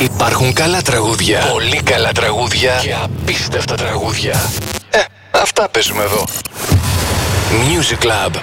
Υπάρχουν καλά τραγούδια, πολύ καλά τραγούδια και απίστευτα τραγούδια. Αυτά παίζουμε εδώ. Music Club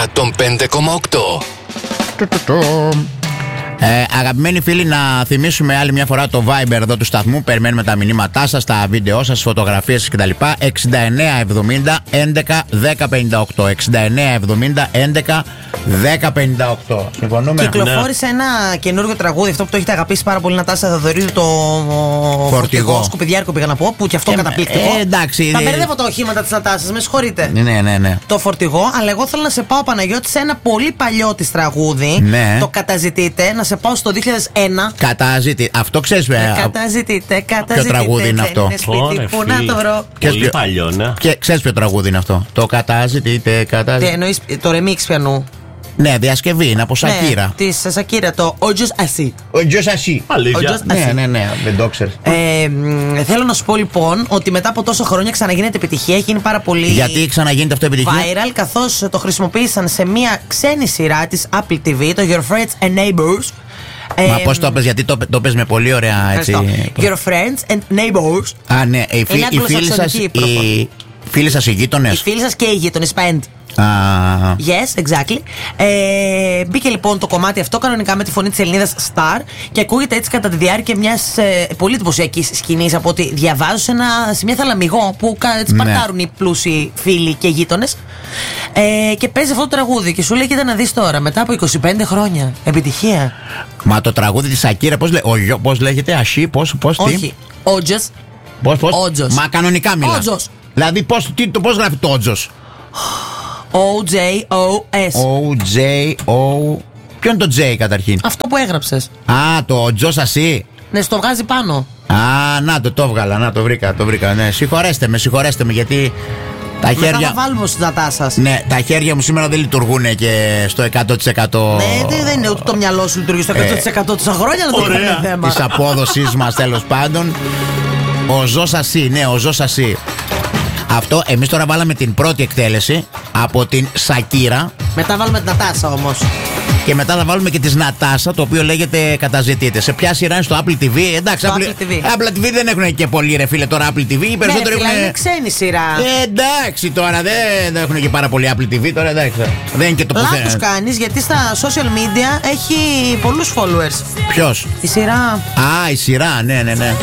105,8. Αγαπημένοι φίλοι, να θυμίσουμε άλλη μια φορά το Viber εδώ του σταθμού. Περιμένουμε τα μηνύματά σας, τα βίντεο σας, φωτογραφίες σας κτλ. 6970 11 1058. 6970 11 1058. Συμφωνούμε. Κυκλοφόρησε ένα καινούργιο τραγούδι, αυτό που το έχετε αγαπήσει πάρα πολύ, Νατάσα Θεοδωρίδου, το Φορτηγό. Σκουπιδιάρικο πήγα να πω, που και αυτό καταπληκτικό. Εντάξει. Τα μπερδεύω τα οχήματα της Νατάσας, με συγχωρείτε. Ναι. Το Φορτηγό, αλλά εγώ θέλω να σε πάω, Παναγιώτη, σε ένα πολύ παλιό της τραγούδι. Ναι. Το Καταζητείτε, να σε πάω στο 2001. Καταζητείτε. Αυτό ξέρεις. Καταζητείτε. Ποιο τραγούδι είναι αυτό? Πού να το βρω. Πολύ παλιό, ναι. Και ξέρεις ποιο τραγούδι είναι αυτό? Το Καταζητείτε. Τι εννοείς, το remix πιανού? Ναι, διασκευή είναι από Σακύρα. Τη Σακύρα, το Ojos Así. Ojos Así. Αλήθεια. Ναι, δεν το ξέρεις. Θέλω να σου πω λοιπόν ότι μετά από τόσα χρόνια ξαναγίνεται επιτυχία. Έχει γίνει πάρα πολύ. Γιατί ξαναγίνεται αυτό επιτυχία? Viral, καθώς το χρησιμοποίησαν σε μια ξένη σειρά της Apple TV, το Your Friends and Neighbors. Μα πώς το πες, γιατί το πες με πολύ ωραία έτσι. Your Friends and Neighbors. Α, ναι, οι φίλοι σας οι γείτονες. Οι φίλοι σας και οι γείτονες, Spend. Yes, exactly. Μπήκε λοιπόν το κομμάτι αυτό κανονικά με τη φωνή της Ελληνίδας Star και ακούγεται έτσι κατά τη διάρκεια μιας πολύ εντυπωσιακής σκηνής, από ό,τι διαβάζω, σε μια θαλαμιγό που παρκάρουν οι πλούσιοι φίλοι και γείτονες. Και παίζει αυτό το τραγούδι και σου λέει: κοίτα να δεις τώρα, μετά από 25 χρόνια επιτυχία. Μα το τραγούδι της Σακύρα πώς λέγεται? Ασί, πώς? Όχι, Ojos. Πώς? Μα κανονικά μιλά. Δηλαδή πώς γράφει το Ojos? O-J-O-S. O-J-O. Ποιο είναι το J καταρχήν? Αυτό που έγραψες. Α, το Ojos Así. Ναι, στο βγάζει πάνω. Α, να το έβγαλα, να το βρήκα. Ναι, συγχωρέστε με γιατί τα χέρια. Μετά θα βάλουμε στην Νατάσα. Ναι, τα χέρια μου σήμερα δεν λειτουργούν και στο 100%. Ναι, δεν είναι ούτε το μυαλό σου λειτουργεί στο 100% τόσα χρόνια, να το κάνουμε θέμα. Της απόδοσης μας, τέλος πάντων. Ο Ojos Así, ναι, ο Ojos Así. Αυτό, εμείς τώρα βάλαμε την πρώτη εκτέλεση από την Σακύρα. Μετά βάλουμε την Νατάσα όμως. Και μετά θα βάλουμε και της Νατάσα, το οποίο λέγεται Καταζητείτε. Σε ποια σειρά είναι? Στο Apple TV? Εντάξει, Apple TV δεν έχουν και πολύ, ρε φίλε, τώρα Apple TV. Οι περισσότεροι είναι ξένη σειρά. Εντάξει, τώρα δεν έχουν και πάρα πολύ Apple TV. Τώρα εντάξει, δεν είναι και το πουθενά. Λάθος κάνεις, γιατί στα social media έχει πολλούς followers. Ποιος? Η σειρά. Α, η σειρά, ναι.